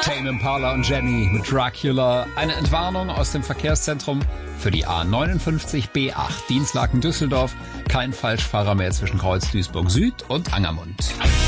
Tame Impala und Jenny mit Dracula. Eine Entwarnung aus dem Verkehrszentrum für die A59B8 Dinslaken Düsseldorf. Kein Falschfahrer mehr zwischen Kreuz Duisburg Süd und Angermund.